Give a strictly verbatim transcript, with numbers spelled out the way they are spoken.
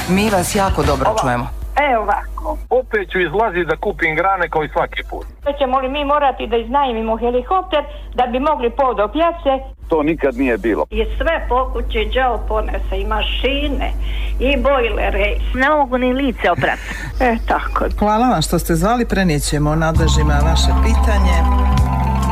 Mi vas jako dobro Ovo. čujemo. Evo ovako. Opet ću izlaziti da kupim grane kao i svaki put. Hoćemo li mi morati da iznajmimo helikopter da bi mogli pod do pjace? To nikad nije bilo. I sve pokuće đavo ponese, i mašine, i bojlere. Ne mogu ni lice oprati. E, tako. Hvala vam što ste zvali, prenijet ćemo nadležima vaše pitanje.